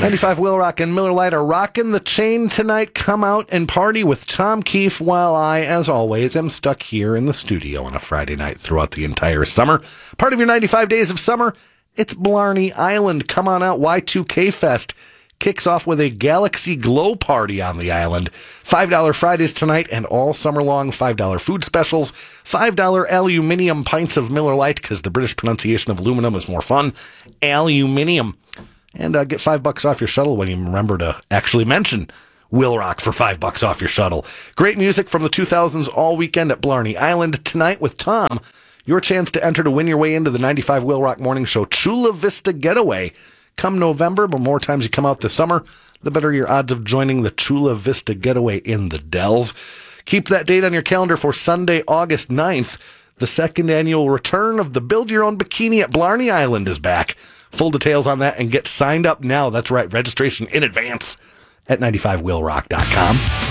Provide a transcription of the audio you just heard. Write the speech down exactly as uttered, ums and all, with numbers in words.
ninety-five Will Rock and Miller Lite are rocking the chain tonight. Come out and party with Tom Keefe while I, as always, am stuck here in the studio on a Friday night throughout the entire summer. Part of your ninety-five days of summer, it's Blarney Island. Come on out. Y two K Fest kicks off with a Galaxy Glow party on the island. five dollars Fridays tonight and all summer long. five dollars food specials. five dollars aluminium pints of Miller Lite, because the British pronunciation of aluminum is more fun. Aluminium. And uh, get five bucks off your shuttle when you remember to actually mention Will Rock for five bucks off your shuttle. Great music from the two thousands all weekend at Blarney Island. Tonight with Tom, your chance to enter to win your way into the ninety-five Will Rock Morning Show Chula Vista Getaway. Come November, but more times you come out this summer, the better your odds of joining the Chula Vista Getaway in the Dells. Keep that date on your calendar for Sunday, August ninth. The second annual return of the Build Your Own Bikini at Blarney Island is back. Full details on that and get signed up now. That's right, registration in advance at ninety-five will rock dot com.